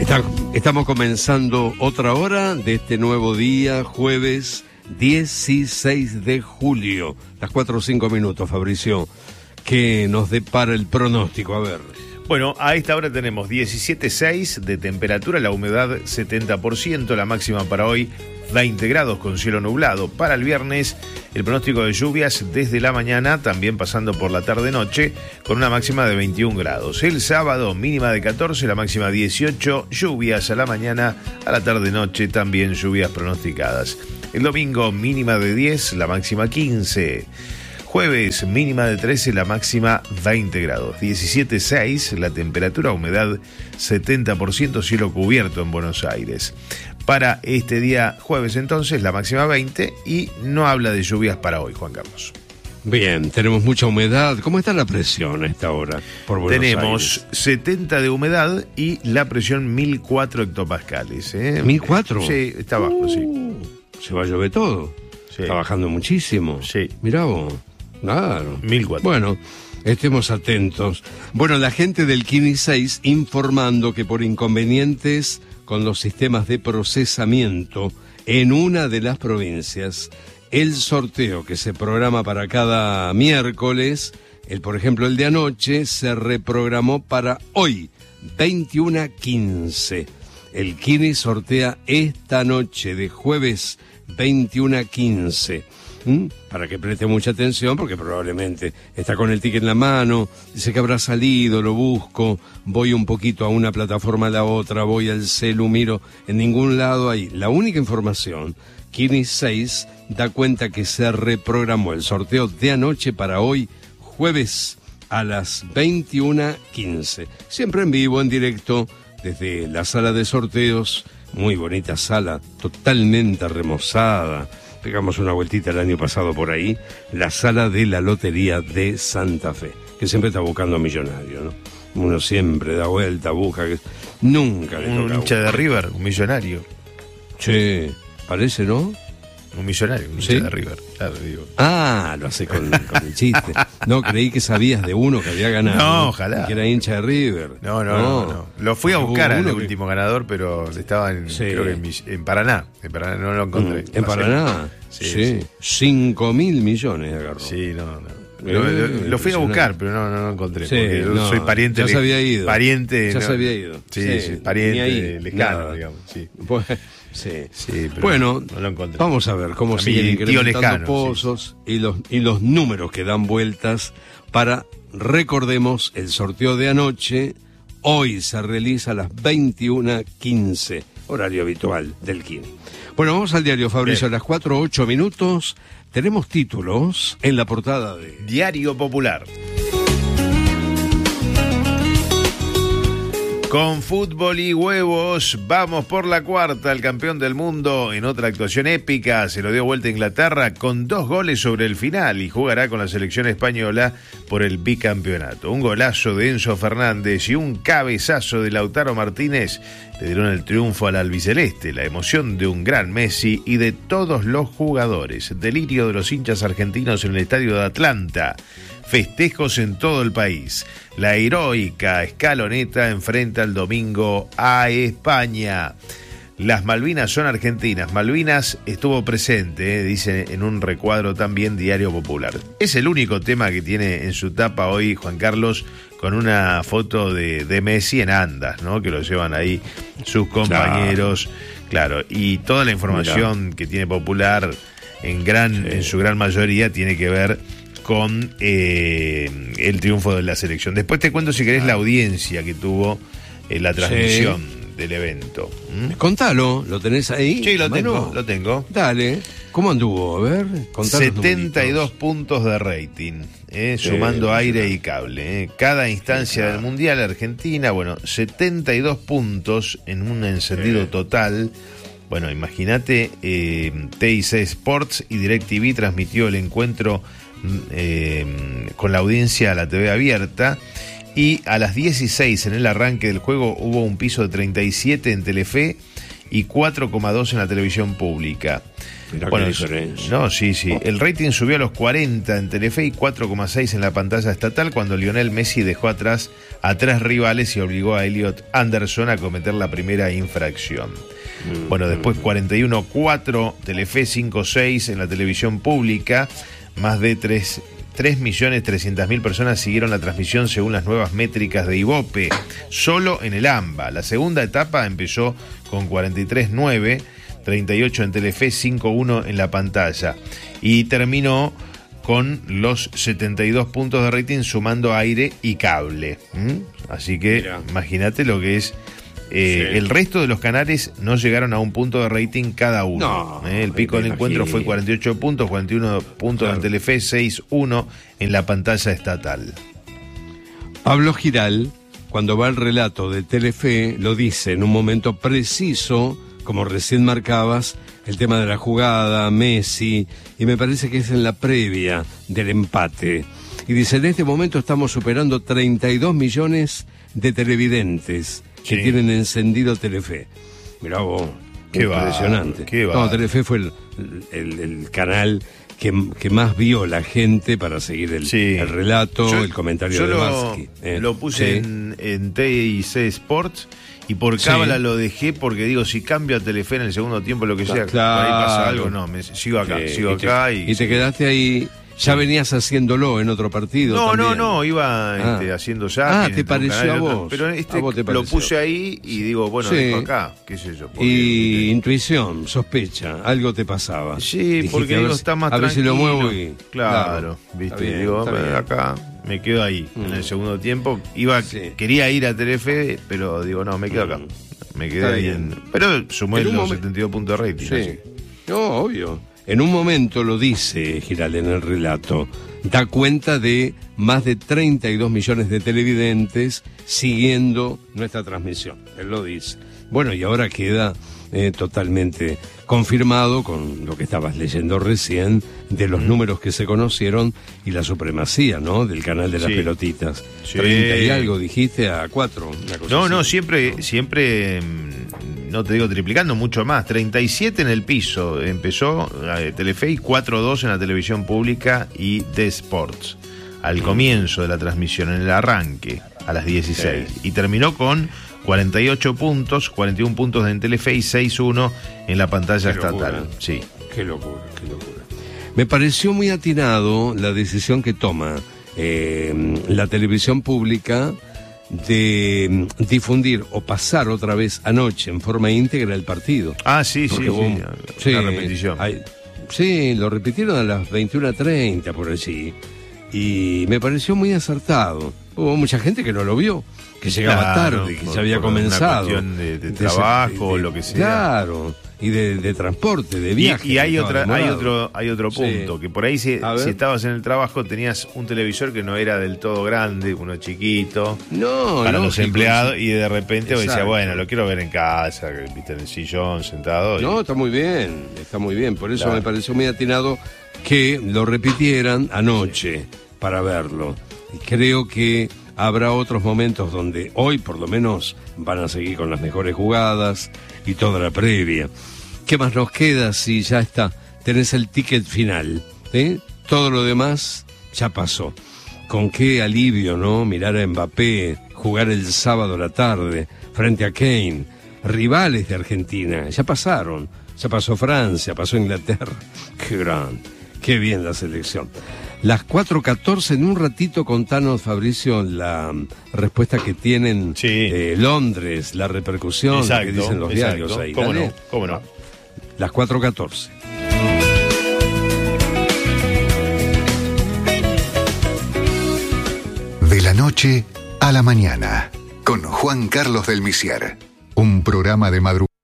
Estamos comenzando otra hora de este nuevo día, jueves 16 de julio, las 4:05, Fabricio. ¿Qué nos depara el pronóstico? A ver. Bueno, a esta hora tenemos 17,6 de temperatura, la humedad 70%, la máxima para hoy 20 grados con cielo nublado. Para el viernes, el pronóstico de lluvias desde la mañana, también pasando por la tarde-noche, con una máxima de 21 grados. El sábado, mínima de 14, la máxima 18, lluvias a la mañana, a la tarde-noche también lluvias pronosticadas. El domingo, mínima de 10, la máxima 15. Jueves, mínima de 13, la máxima 20 grados. 17,6, la temperatura, humedad 70%, cielo cubierto en Buenos Aires. Para este día jueves, entonces, la máxima 20 y no habla de lluvias para hoy, Juan Carlos. Bien, tenemos mucha humedad. ¿Cómo está la presión a esta hora por Buenos Tenemos Aires? 70 de humedad y la presión 1004 hectopascales. ¿1004? Sí, está bajo, sí. Se va a llover todo. Sí. Está bajando muchísimo. Sí. Mirá vos. Claro. 1004. Bueno, estemos atentos. Bueno, la gente del Kini 6 informando que por inconvenientes con los sistemas de procesamiento en una de las provincias, el sorteo que se programa para cada miércoles, por ejemplo el de anoche, se reprogramó para hoy, 21:15. El Kini sortea esta noche de jueves 21:15. Para que preste mucha atención, porque probablemente está con el ticket en la mano, dice que habrá salido, lo busco, voy un poquito a una plataforma a la otra, voy al celu, miro, en ningún lado hay. La única información, Kini 6 da cuenta que se reprogramó el sorteo de anoche para hoy, jueves, a las 21:15. Siempre en vivo, en directo, desde la sala de sorteos, muy bonita sala, totalmente remozada. Pegamos una vueltita el año pasado por ahí, la sala de la Lotería de Santa Fe, que siempre está buscando a millonario, ¿no? Uno siempre da vuelta, busca, que nunca le toca. Un hincha de River, un millonario. Che, parece, ¿no? Un millonario, un hincha ¿Sí? de River, claro, digo. Ah, lo hace con el chiste. No, creí que sabías de uno que había ganado. No, ojalá. Que era hincha de River. No. Lo fui a Hubo buscar al uno último ganador, pero estaba en, Sí. creo que en Paraná. En Paraná no lo encontré. ¿En No sé. Paraná? Sí. 5.000 millones agarró. Sí, no. Lo fui a buscar, pero no lo encontré. Sí, porque yo no, soy pariente. ya se había ido. Pariente. Ya no, se había ido. Sí, pariente ni ahí, lejano, nada. digamos. Sí. Pues, sí. Sí, pero Bueno, no lo encontré. vamos a ver cómo A siguen mi tío incrementando lejano, pozos y los números que dan vueltas para, recordemos, el sorteo de anoche. Hoy se realiza a las 21:15, horario habitual del Kini. Bueno, vamos al diario, Fabricio. Bien. A las 4:08 tenemos títulos en la portada de Diario Popular. Con fútbol y huevos, vamos por la cuarta. El campeón del mundo, en otra actuación épica, se lo dio vuelta a Inglaterra con 2 goles sobre el final y jugará con la selección española por el bicampeonato. Un golazo de Enzo Fernández y un cabezazo de Lautaro Martínez le dieron el triunfo al albiceleste. La emoción de un gran Messi y de todos los jugadores. Delirio de los hinchas argentinos en el estadio de Atlanta. Festejos en todo el país. La heroica escaloneta enfrenta el domingo a España. Las Malvinas son argentinas. Malvinas estuvo presente, dice en un recuadro también Diario Popular. Es el único tema que tiene en su tapa hoy Juan Carlos, con una foto de Messi en andas, ¿no? Que lo llevan ahí sus compañeros. Claro, y toda la información que tiene Popular en su gran mayoría tiene que ver con el triunfo de la selección. Después te cuento, si querés, la audiencia que tuvo la transmisión del evento. Contalo, ¿lo tenés ahí? Sí, lo Mano? tengo. Dale, ¿cómo anduvo? A ver, contanos 72 puntos de rating, sumando aire y cable. Cada instancia del Mundial, Argentina, 72 puntos en un encendido total. Bueno, imagínate, TIC Sports y DirecTV transmitió el encuentro con la audiencia a la TV abierta, y a las 16 en el arranque del juego hubo un piso de 37 en Telefe y 4,2 en la televisión pública. Mirá Bueno, qué diferencia. no, sí. El rating subió a los 40 en Telefe y 4,6 en la pantalla estatal cuando Lionel Messi dejó atrás a 3 rivales y obligó a Elliot Anderson a cometer la primera infracción. Bueno, después 41-4, Telefe 5-6 en la televisión pública. Más de 3.300.000 personas siguieron la transmisión según las nuevas métricas de Ibope, solo en el AMBA. La segunda etapa empezó con 43-9, 38 en Telefe, 5-1 en la pantalla. Y terminó con los 72 puntos de rating sumando aire y cable. Así que imagínate lo que es. El resto de los canales no llegaron a un punto de rating cada uno. El pico del encuentro fue 48 puntos, 41 puntos en Telefe, 6-1 en la pantalla estatal. Pablo Giral, cuando va al relato de Telefe, lo dice en un momento preciso, como recién marcabas, el tema de la jugada, Messi, y me parece que es en la previa del empate. Y dice, en este momento estamos superando 32 millones de televidentes que tienen encendido Telefe. Mirá vos, impresionante. Telefe fue el canal que más vio la gente para seguir el relato, el comentario de Barsky. Lo puse en TIC Sports y por cábala lo dejé porque digo, si cambio a Telefe en el segundo tiempo, lo que sea, por ahí pasa algo, sigo acá. Y te quedaste ahí. ¿Ya venías haciéndolo en otro partido? No, iba haciendo ya. ¿Te pareció a vos? Pero lo puse ahí y digo, bueno, dejo acá, qué sé yo. Y intuición, sospecha, algo te pasaba. Sí, dijiste, porque digo, está más tranquilo. A ver si lo muevo y... Claro, viste, bien, digo, acá, me quedo ahí. En el segundo tiempo, quería ir a Telefe, pero digo, no, me quedo acá. Me quedé ahí Pero sumé los 72 puntos de rating. Sí. No, obvio. En un momento lo dice Giral en el relato, da cuenta de más de 32 millones de televidentes siguiendo nuestra transmisión. Él lo dice. Bueno, y ahora queda totalmente confirmado con lo que estabas leyendo recién de los números que se conocieron y la supremacía, ¿no? Del canal de las pelotitas. 30 y algo, dijiste, a 4. Siempre, no te digo triplicando, mucho más. 37 en el piso. Empezó Telefe y 4-2 en la televisión pública y de Sports. Al comienzo de la transmisión, en el arranque, a las 16. Y terminó con 48 puntos, 41 puntos en Telefe y 6-1 en la pantalla estatal. Sí. Qué locura. Me pareció muy atinado la decisión que toma la televisión pública de difundir o pasar otra vez anoche en forma íntegra el partido. Sí, una repetición. Lo repitieron a las 21:30 por allí y me pareció muy acertado. Hubo mucha gente que no lo vio, que llegaba tarde, que ya había comenzado. Una cuestión de trabajo o lo que sea. Claro, y de transporte, de viaje. Y hay otro punto, que por ahí si estabas en el trabajo tenías un televisor que no era del todo grande, uno chiquito, para los empleados, y de repente decía, bueno, lo quiero ver en casa, viste, en el sillón, sentado. No, está muy bien, por eso me pareció muy atinado que lo repitieran anoche para verlo. Y creo que habrá otros momentos donde hoy por lo menos van a seguir con las mejores jugadas y toda la previa. ¿Qué más nos queda si ya está? Tenés el ticket final, todo lo demás ya pasó. Con qué alivio, ¿no? Mirar a Mbappé jugar el sábado a la tarde frente a Kane, rivales de Argentina, ya pasaron. Ya pasó Francia, pasó Inglaterra. Qué grande, qué bien la selección. Las 4:14, en un ratito contanos, Fabricio, la respuesta que tienen Londres, la repercusión que dicen los diarios ahí. ¿Cómo no? Las 4:14. De la noche a la mañana, con Juan Carlos del Misier, un programa de madrugada.